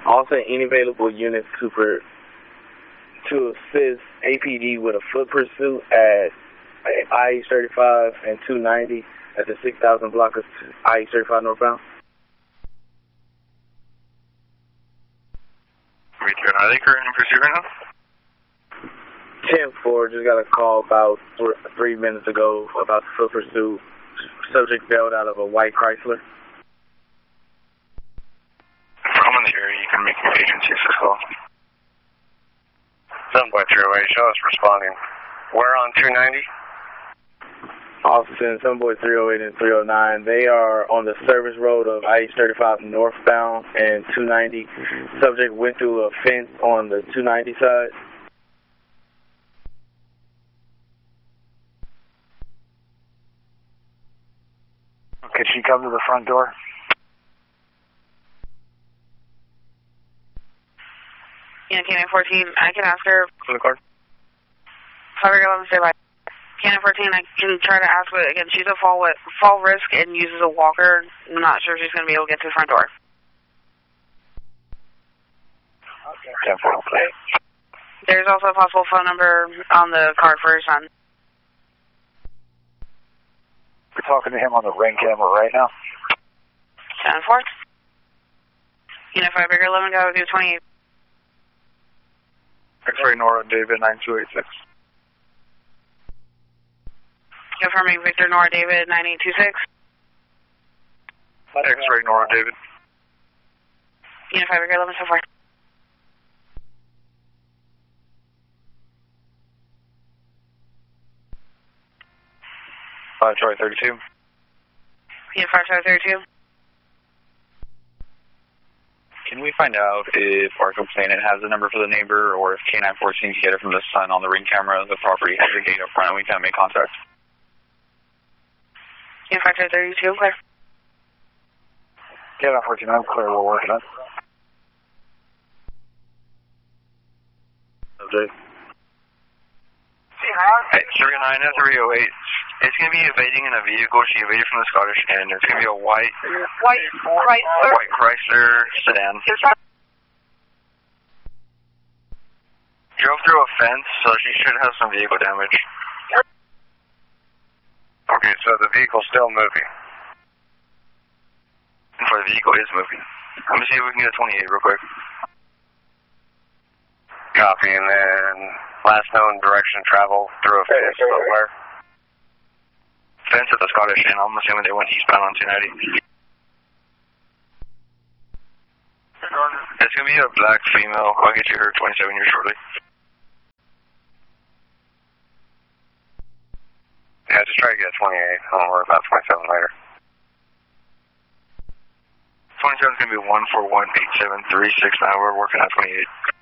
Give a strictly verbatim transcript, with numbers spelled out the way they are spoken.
Also, any available units to, per, to assist A P D with a foot pursuit at I H thirty-five and two ninety at the six thousand block of I H thirty-five northbound. Are they currently in pursuit right now? ten four, just got a call about th three minutes ago about the foot pursuit. Subject bailed out of a white Chrysler. If I'm in the area, you can make your agency this call. seven point three oh eight, show us responding. Where on two ninety? Austin, seven point three oh eight and three oh nine. They are on the service road of I H thirty-five northbound and two ninety. Subject went through a fence on the two ninety side. Could she come to the front door? Yeah, K nine fourteen, I can ask her. For the car? Five eleven, say bye. K nine fourteen, I can try to ask, but again, she's a fall fall risk and uses a walker. I'm not sure if she's going to be able to get to the front door. Okay. ten four, okay. There's also a possible phone number on the card for her son. We're talking to him on the ring camera right now. ten four. Unit five, Bigger eleven, go do twenty-eight. X-ray Nora David nine two eight six. Confirming Victor Nora David nine eight two six. X-ray Nora David. Unit five, Bigger eleven, so far. five Charlie thirty-two. Unit five Charlie thirty-two. Can we find out if our complainant has a number for the neighbor, or if K nine fourteen can get it from the son on the ring camera? The property has a gate up front and we can't make contact. Unit five Charlie thirty-two, clear. K nine fourteen, I'm clear, we're working on it. Okay. Hey, three oh nine to three oh eight. It's going to be evading in a vehicle. She evaded from the Scottish End. It's going to be a white, White Chrysler. white Chrysler sedan. Drove through a fence, so she should have some vehicle damage. Okay, so the vehicle's still moving. For the vehicle is moving. Let me see if we can get a twenty-eight real quick. Copy, and then last known direction of travel through a fence, but where? Fence at the Scottish End. I'm assuming they went eastbound on two ninety. It's going to be a black female. I'll get you her twenty-seven here shortly. Yeah, just try to get a twenty-eight. I'll worry about twenty-seven later. twenty-seven is going to be one four one eight seven three six nine. We're working on twenty-eight.